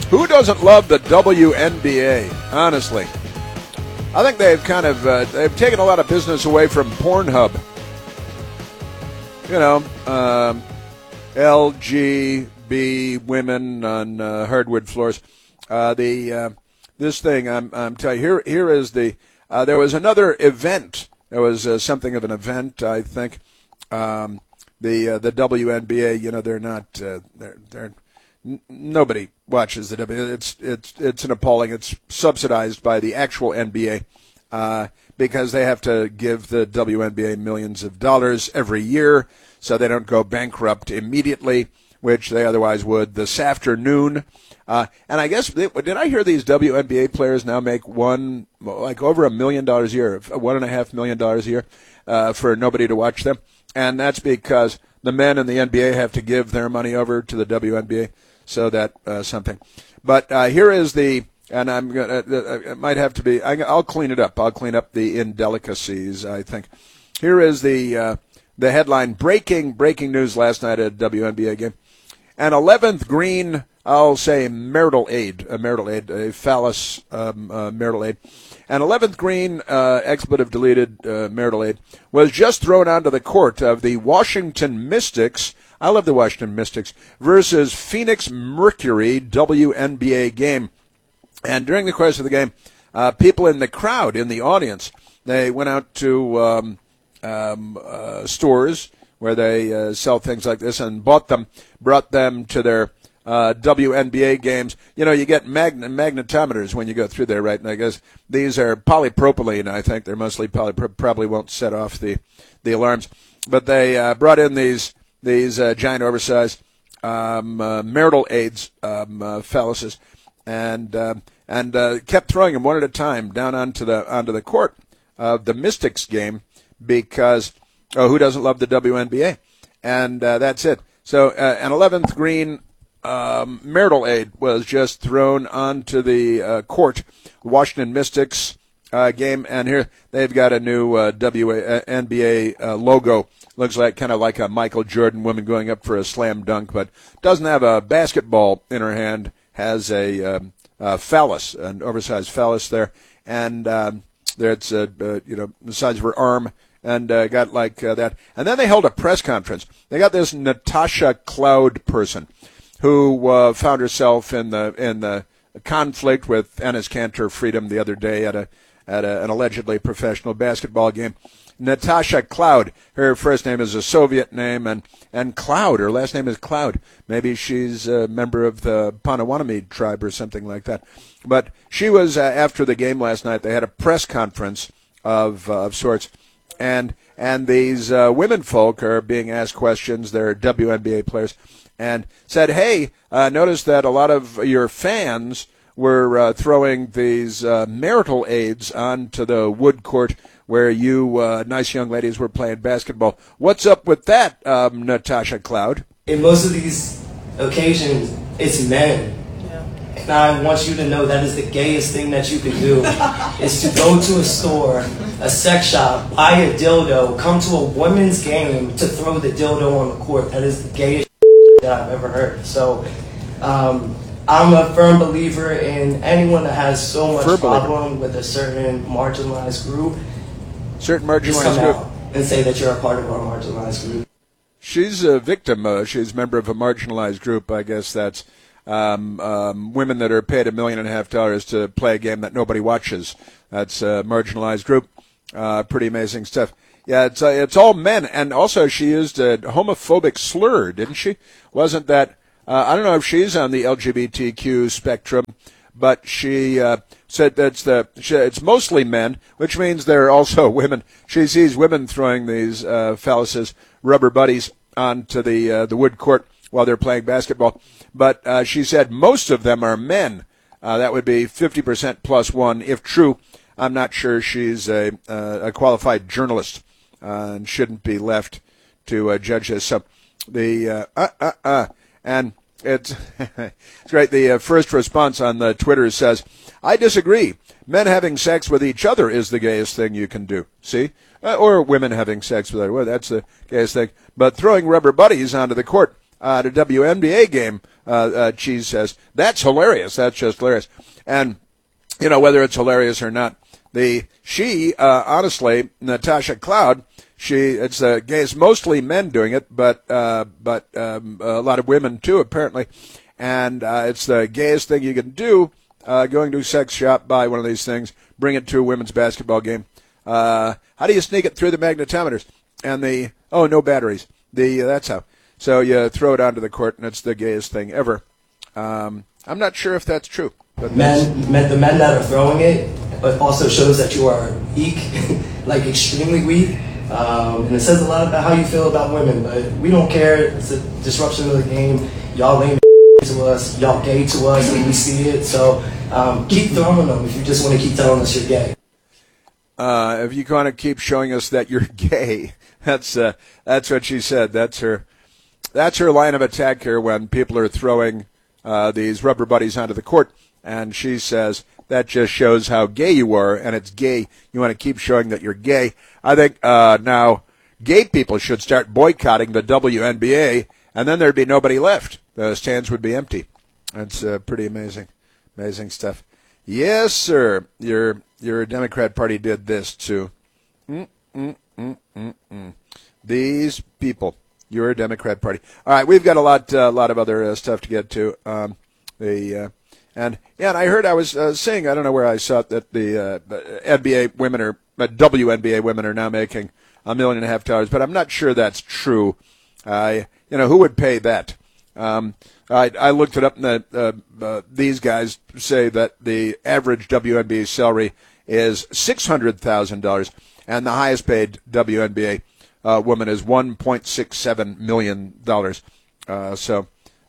Who doesn't love the WNBA? Honestly, I think they've kind of they've taken a lot of business away from Pornhub. You know, LGB women on hardwood floors. This thing I'm telling you, here is the. There was another event. There was something of an event, I think. The WNBA. You know, they're not. They're nobody watches the WNBA. It's an appalling. It's subsidized by the actual NBA because they have to give the WNBA millions of dollars every year so they don't go bankrupt immediately, which they otherwise would this afternoon. And I guess, did I hear these WNBA players now make over $1 million a year, $1.5 million a year for nobody to watch them? And that's because the men in the NBA have to give their money over to the WNBA, so that something. But here is the, and I'm gonna, it might have to be. I'll clean it up. I'll clean up the indelicacies, I think. Here is the headline: breaking news last night at a WNBA game. An 11th green, I'll say marital aid, a phallus marital aid. An 11th green, expletive deleted marital aid, was just thrown onto the court of the Washington Mystics. I love the Washington Mystics versus Phoenix Mercury WNBA game. And during the course of the game, people in the crowd, in the audience, they went out to stores where they sell things like this and brought them to their WNBA games. You know, you get magnetometers when you go through there, right? And I guess these are polypropylene, I think. They're mostly probably won't set off the alarms. But they brought in these giant oversized marital aids, phalluses, and kept throwing them one at a time down onto the court of the Mystics game because who doesn't love the WNBA? And that's it. So an 11th green marital aid was just thrown onto the court, Washington Mystics game, and here they've got a new WNBA logo. Looks like kind of like a Michael Jordan woman going up for a slam dunk, but doesn't have a basketball in her hand. Has a phallus, an oversized phallus there, and there it's the size of her arm, and got like that. And then they held a press conference. They got this Natasha Cloud person who found herself in the conflict with Enes Kanter Freedom the other day at an allegedly professional basketball game. Natasha Cloud. Her first name is a Soviet name, and Cloud, her last name is Cloud. Maybe she's a member of the Potawatomi tribe or something like that. But she was, after the game last night, they had a press conference of sorts, and these women folk are being asked questions. They're WNBA players, and said, hey, notice that a lot of your fans were throwing these marital aids onto the wood court where you nice young ladies were playing basketball. What's up with that, Natasha Cloud? In most of these occasions, it's men. Yeah. And I want you to know that is the gayest thing that you can do, is to go to a store, a sex shop, buy a dildo, come to a women's game to throw the dildo on the court. That is the gayest that I've ever heard. So I'm a firm believer in anyone that has so much problem with a certain marginalized group. Just come out and say that you're a part of our marginalized group. She's a victim. She's a member of a marginalized group. I guess that's women that are paid $1.5 million to play a game that nobody watches. That's a marginalized group. Pretty amazing stuff. Yeah, it's all men. And also she used a homophobic slur, didn't she? Wasn't that... I don't know if she's on the LGBTQ spectrum, but she said it's mostly men, which means there are also women. She sees women throwing these phalluses, rubber buddies, onto the wood court while they're playing basketball. But she said most of them are men. That would be 50% plus one, if true. I'm not sure she's a qualified journalist and shouldn't be left to judge this. So and it's great. The first response on the Twitter says, I disagree. Men having sex with each other is the gayest thing you can do. See? Or women having sex with other. Well, that's the gayest thing. But throwing rubber buddies onto the court, at a WNBA game, Cheese says. That's hilarious. That's just hilarious. And, whether it's hilarious or not, honestly, Natasha Cloud, it's gays, mostly men doing it, but a lot of women too, apparently. And it's the gayest thing you can do, going to a sex shop, buy one of these things, bring it to a women's basketball game. How do you sneak it through the magnetometers? And no batteries. That's how. So you throw it onto the court, and it's the gayest thing ever. I'm not sure if that's true. But the men that are throwing it also shows that you are weak, like extremely weak. And it says a lot about how you feel about women, but we don't care. It's a disruption of the game. Y'all lame to us, y'all gay to us, and we see it. So keep throwing them if you just want to keep telling us you're gay. If you want to keep showing us that you're gay, that's what she said. That's her line of attack here when people are throwing these rubber buddies onto the court, and she says that just shows how gay you are, and it's gay. You want to keep showing that you're gay. I think now gay people should start boycotting the WNBA, and then there'd be nobody left. The stands would be empty. That's pretty amazing stuff. Yes, sir. Your Democrat Party did this too. These people. Your Democrat Party. All right, we've got a lot of other stuff to get to. And I heard, I was saying, I don't know where I saw it, that the NBA women WNBA women are now making $1.5 million, but I'm not sure that's true. Who would pay that? I looked it up, and these guys say that the average WNBA salary is $600,000, and the highest paid WNBA woman is $1.67 million. So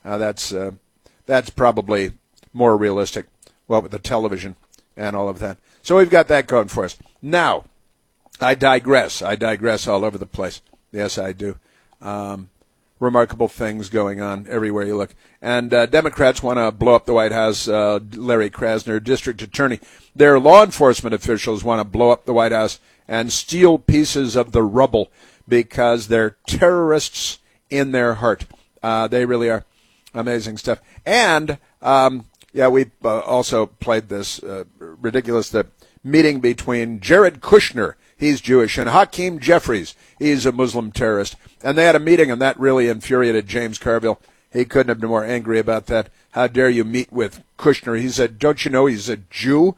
that's probably more realistic, with the television and all of that. So we've got that going for us. Now, I digress all over the place. Yes, I do. Remarkable things going on everywhere you look. And Democrats want to blow up the White House. Larry Krasner, district attorney. Their law enforcement officials want to blow up the White House and steal pieces of the rubble because they're terrorists in their heart. They really are. Amazing stuff. And, we also played this ridiculous meeting between Jared Kushner, he's Jewish, and Hakeem Jeffries, he's a Muslim terrorist. And they had a meeting, and that really infuriated James Carville. He couldn't have been more angry about that. How dare you meet with Kushner? He said, don't you know he's a Jew?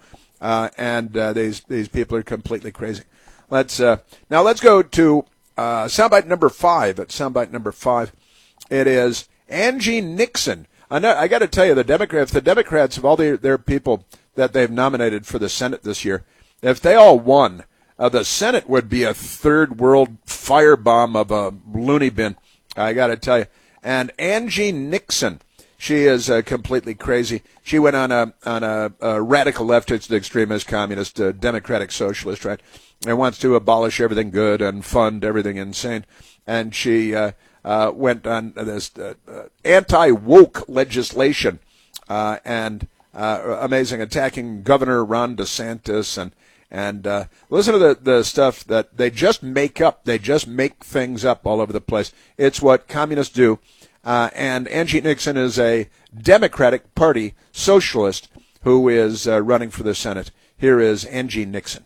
These people are completely crazy. Let's go to soundbite number 5. At soundbite number 5, it is Angie Nixon. I got to tell you, the Democrats, of all their people that they've nominated for the Senate this year, if they all won, the Senate would be a third world firebomb of a loony bin. I got to tell you. And Angie Nixon, she is completely crazy. She went on a radical leftist, extremist, communist, democratic socialist, right? And wants to abolish everything good and fund everything insane. And she went on this anti-woke legislation and amazing, attacking Governor Ron DeSantis and listen to the stuff that they just make up. They just make things up all over the place. It's what communists do. And Angie Nixon is a Democratic Party socialist who is running for the Senate. Here is Angie Nixon.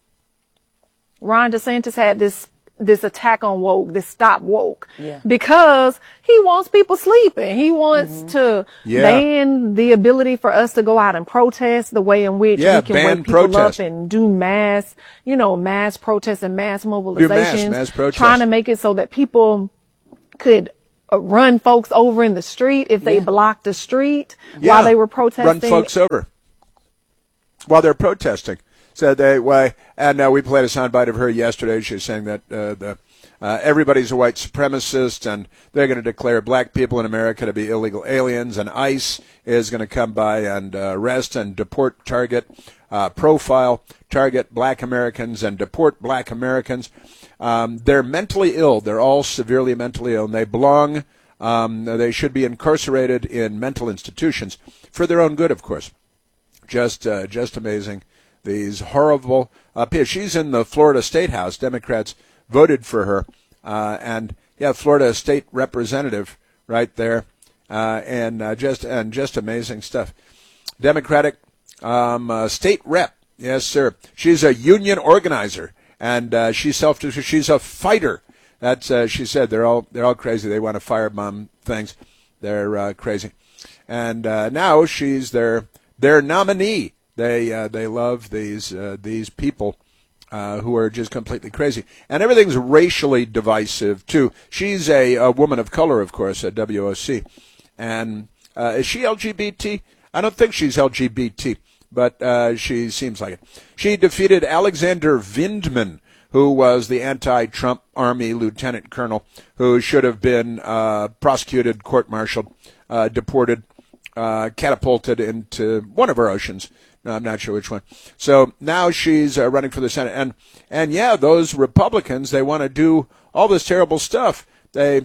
Ron DeSantis had this attack on woke, this stop woke, because he wants people sleeping. He wants to ban the ability for us to go out and protest, the way in which we can wake people up and do mass protests and mass mobilizations, trying to make it so that people could run folks over in the street if they blocked the street while they were protesting. Run folks over while they're protesting. Said and we played a soundbite of her yesterday. She was saying that everybody's a white supremacist, and they're going to declare black people in America to be illegal aliens, and ICE is going to come by and arrest and deport, profile, target black Americans and deport black Americans. They're mentally ill. They're all severely mentally ill, and they belong. They should be incarcerated in mental institutions for their own good, of course. Just amazing. These horrible she's in the Florida State House. Democrats voted for her, Florida State Representative right there, and just amazing stuff. Democratic state rep, yes, sir. She's a union organizer, and she's a fighter. That's she said. They're all crazy. They want to firebomb things. They're crazy, and now she's their nominee. They love these people who are just completely crazy, and everything's racially divisive too. She's a woman of color, of course, at WOC, and is she LGBT? I don't think she's LGBT, but she seems like it. She defeated Alexander Vindman, who was the anti-Trump Army lieutenant colonel, who should have been prosecuted, court-martialed, deported, catapulted into one of our oceans. No, I'm not sure which one. So now she's running for the Senate. And yeah, those Republicans, they want to do all this terrible stuff. They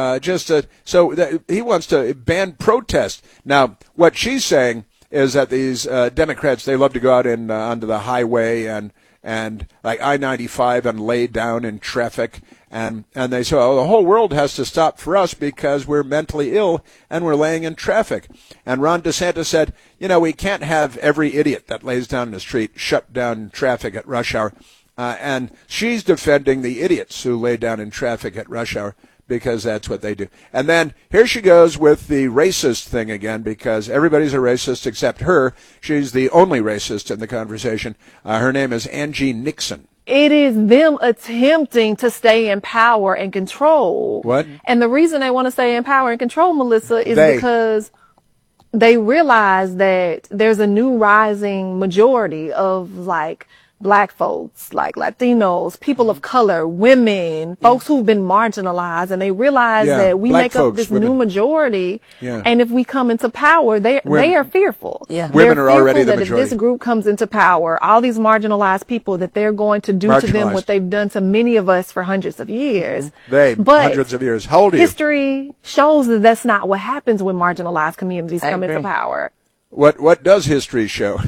he wants to ban protest. Now, what she's saying is that these Democrats, they love to go out onto the highway and like I-95 and lay down in traffic. And they say, oh, the whole world has to stop for us because we're mentally ill and we're laying in traffic. And Ron DeSantis said, we can't have every idiot that lays down in the street shut down traffic at rush hour. And she's defending the idiots who lay down in traffic at rush hour because that's what they do. And then here she goes with the racist thing again, because everybody's a racist except her. She's the only racist in the conversation. Her name is Angie Nixon. It is them attempting to stay in power and control. What? And the reason they want to stay in power and control, Melissa, is because they realize that there's a new rising majority of Black folks, like Latinos, people of color, women, folks who've been marginalized, and they realize that we make up this new majority. Yeah. And if we come into power, they are fearful. Yeah. Women are already the majority. If this group comes into power, all these marginalized people, that they're going to do to them what they've done to many of us for hundreds of years. Hundreds of years. How old are you? History shows that that's not what happens when marginalized communities come into power. What does history show?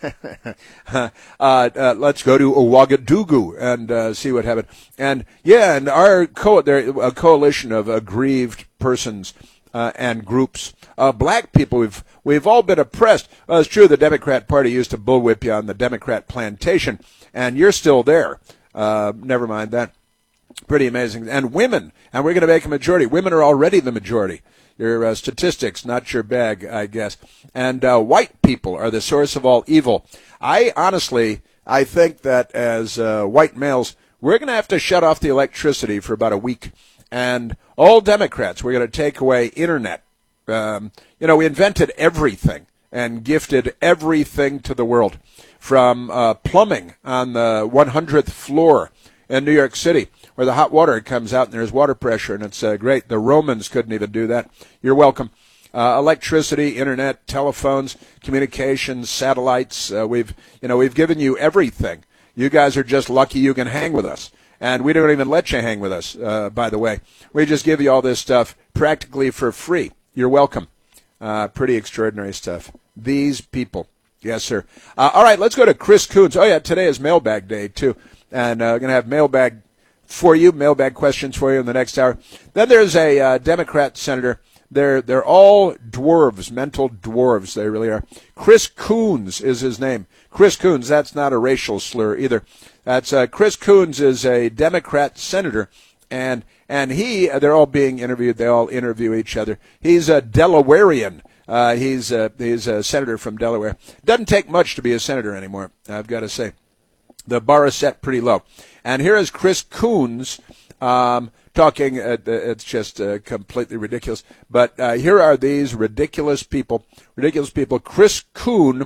Let's go to Ouagadougou and see what happened. And our a coalition of aggrieved persons and groups, black people. We've all been oppressed. Well, it's true. The Democrat Party used to bullwhip you on the Democrat plantation, and you're still there. Never mind that. Pretty amazing. And women, and we're going to make a majority. Women are already the majority. Your statistics, not your bag, I guess. And white people are the source of all evil. I think that as white males, we're going to have to shut off the electricity for about a week. And all Democrats, we're going to take away internet. We invented everything and gifted everything to the world, from plumbing on the 100th floor in New York City, where the hot water comes out and there's water pressure, and it's great. The Romans couldn't even do that. You're welcome. Electricity, internet, telephones, communications, satellites. We've given you everything. You guys are just lucky you can hang with us. And we don't even let you hang with us, by the way. We just give you all this stuff practically for free. You're welcome. Pretty extraordinary stuff. These people. Yes, sir. All right, let's go to Chris Coons. Oh, yeah, today is mailbag day, too. And we're going to have mailbag questions for you in the next hour. Then there's a Democrat senator. They're all dwarves, mental dwarves. They really are. Chris Coons is his name. Chris Coons, that's not a racial slur either. That's Chris Coons is a Democrat senator, and they're all being interviewed. They all interview each other. He's a Delawarean. He's a senator from Delaware. Doesn't take much to be a senator anymore, I've got to say. The bar is set pretty low. And here is Chris Coons talking. It's just completely ridiculous. But here are these ridiculous people. Chris Coons